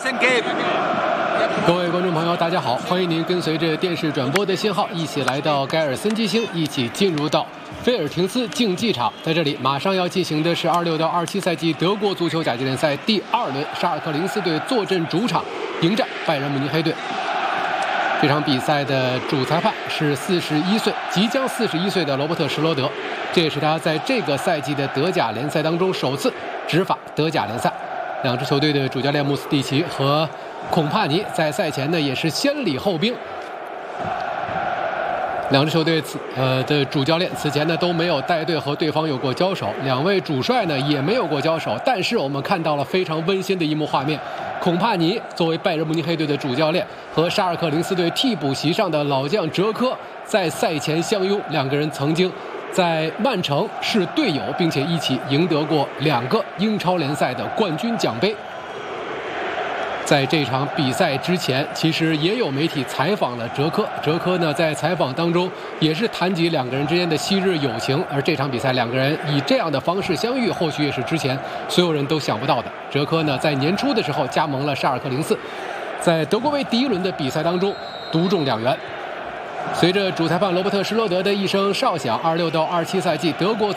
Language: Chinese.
各位观众朋友，大家好，欢迎您跟随着电视转播的信号，一起来到盖尔森基兴，一起进入到菲尔廷斯竞技场。在这里，马上要进行的是26到27赛季德国足球甲级联赛第2轮，沙尔克零四队坐镇主场迎战拜仁慕尼黑队。这场比赛的主裁判是41岁，即将41岁的罗伯特·施罗德，这也是他在这个赛季的德甲联赛当中首次执法德甲联赛。两支球队的主教练穆斯蒂奇和孔帕尼在赛前呢也是先礼后兵。两支球队的主教练此前呢都没有带队和对方有过交手，两位主帅呢也没有过交手。但是我们看到了非常温馨的一幕画面，孔帕尼作为拜仁慕尼黑队的主教练和沙尔克零四队替补席上的老将哲科在赛前相拥，两个人曾经在曼城是队友，并且一起赢得过2个英超联赛的冠军奖杯。在这场比赛之前，其实也有媒体采访了哲科。哲科呢，在采访当中也是谈及两个人之间的昔日友情。而这场比赛，两个人以这样的方式相遇，或许也是之前所有人都想不到的。哲科呢，在年初的时候加盟了沙尔克零四，在德国杯第1轮的比赛当中独中2元。随着主裁判罗伯特·施罗德的一声哨响，26到27赛季德国